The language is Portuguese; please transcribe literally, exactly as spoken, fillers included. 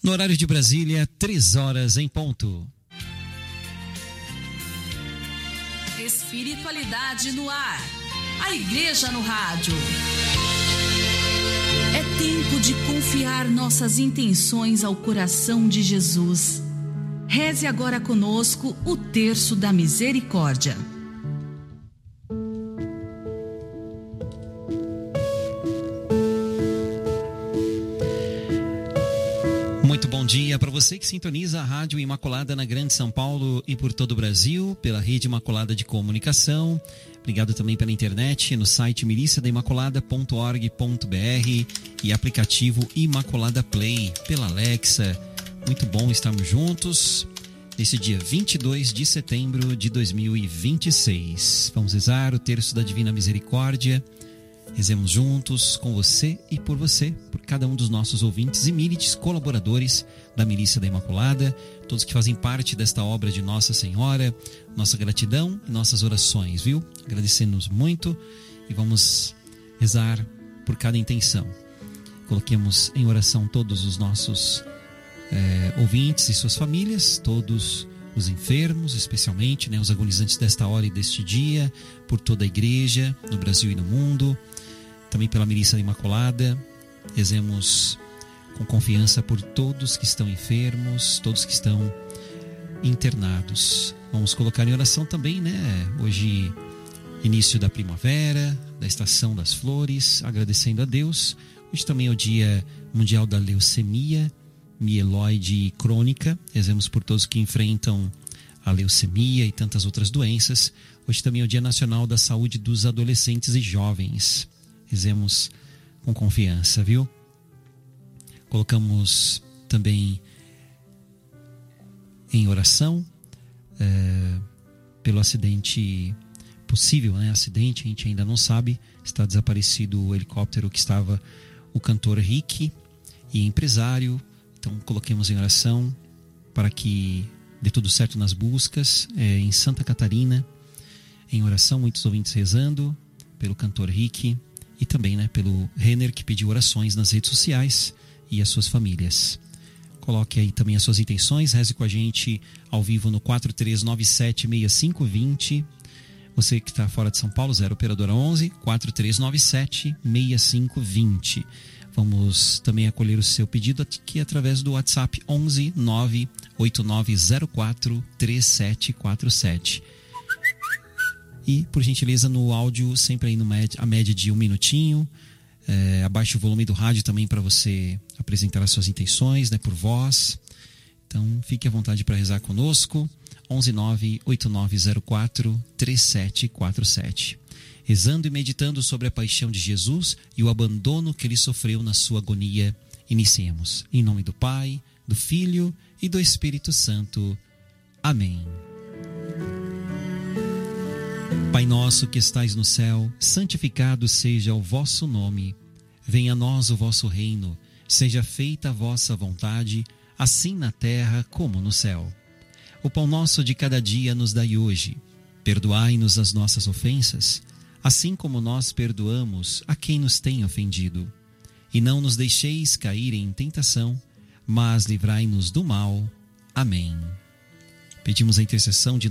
No horário de Brasília, três horas em ponto. Espiritualidade no ar. A Igreja no rádio. É tempo de confiar nossas intenções ao coração de Jesus. Reze agora conosco o terço da misericórdia. Muito bom dia para você que sintoniza a Rádio Imaculada na Grande São Paulo e por todo o Brasil, pela Rede Imaculada de Comunicação. Obrigado também pela internet, no site milícia da imaculada ponto org ponto br e aplicativo Imaculada Play, pela Alexa. Muito bom estarmos juntos nesse dia vinte e dois de setembro de dois mil e vinte e seis. Vamos rezar o terço da Divina Misericórdia. Rezemos juntos com você e por você, por cada um dos nossos ouvintes e milites colaboradores da Milícia da Imaculada, todos que fazem parte desta obra de Nossa Senhora. Nossa gratidão e nossas orações, viu? Agradecemos muito e vamos rezar por cada intenção. Coloquemos em oração todos os nossos é, ouvintes e suas famílias, todos os enfermos, especialmente, né, os agonizantes desta hora e deste dia, por toda a igreja, no Brasil e no mundo, também pela Milícia da Imaculada. Rezemos com confiança por todos que estão enfermos, todos que estão internados. Vamos colocar em oração também, né, hoje, início da primavera, da estação das flores, agradecendo a Deus. Hoje também é o Dia Mundial da Leucemia Mieloide Crônica. Rezemos por todos que enfrentam a leucemia e tantas outras doenças. Hoje também é o Dia Nacional da Saúde dos Adolescentes e Jovens. Rezemos com confiança, viu? Colocamos também em oração é, pelo acidente possível, né? Acidente, a gente ainda não sabe. Está desaparecido o helicóptero que estava o cantor Rick e empresário. Então coloquemos em oração para que dê tudo certo nas buscas, é, em Santa Catarina. Em oração, muitos ouvintes rezando pelo cantor Rick e também, né, pelo Renner, que pediu orações nas redes sociais, e as suas famílias. Coloque aí também as suas intenções, reze com a gente ao vivo no quatro três nove sete, seis cinco dois zero. Você que está fora de São Paulo, zero operadora onze, quatro três nove sete, seis cinco dois zero. Vamos também acolher o seu pedido aqui através do WhatsApp onze, nove oito nove zero quatro, três sete quatro sete. E, por gentileza, no áudio, sempre aí no média, a média de um minutinho. É, abaixe o volume do rádio também para você apresentar as suas intenções, né, por voz. Então, fique à vontade para rezar conosco. onze, nove oito nove zero quatro, três sete quatro sete. Rezando e meditando sobre a paixão de Jesus e o abandono que ele sofreu na sua agonia, iniciemos. Em nome do Pai, do Filho e do Espírito Santo. Amém. Pai nosso que estais no céu, santificado seja o vosso nome. Venha a nós o vosso reino. Seja feita a vossa vontade, assim na terra como no céu. O pão nosso de cada dia nos dai hoje. Perdoai-nos as nossas ofensas, assim como nós perdoamos a quem nos tem ofendido. E não nos deixeis cair em tentação, mas livrai-nos do mal. Amém. Pedimos a intercessão de